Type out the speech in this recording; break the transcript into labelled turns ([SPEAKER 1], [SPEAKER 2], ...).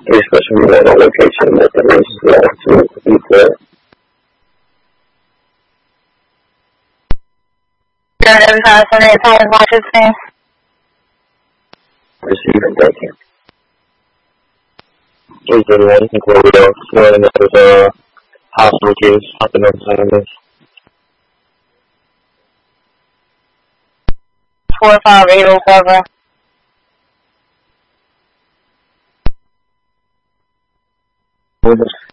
[SPEAKER 1] especially in a location that there is to people. Receiving, thank you. Is anyone think we're knowing that there's a hospital case happening on Saturday?
[SPEAKER 2] 45807.
[SPEAKER 1] We're just